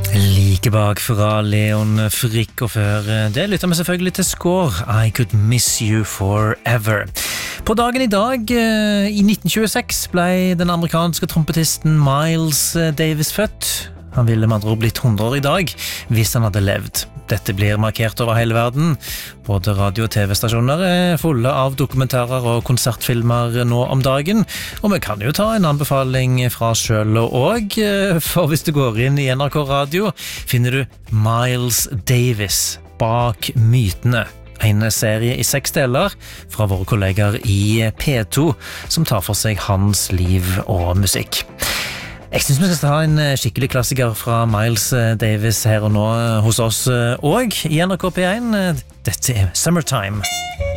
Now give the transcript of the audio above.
Like bak fra Leon Frick og før det lytter vi selvfølgelig til Score, I Could Miss You Forever. På dagen i dag, i 1926, ble den amerikanske trompetisten Miles Davis født. Han ville med andre ord blitt 100 år i dag, hvis han hadde levd. Dette blir markert over hele verden. Både radio- og TV-stasjoner er fulle av dokumentarer og konsertfilmer nå om dagen. Og vi kan jo ta en anbefaling fra selv og, for hvis du går inn i NRK Radio, finner du Miles Davis bak mytene. En serie i 6 deler fra våre kolleger i P2, som tar for seg hans liv og musikk. Jeg synes vi skal ha en skikkelig klassiker fra Miles Davis her og nå hos oss og i NRK P1. Dette er Summertime.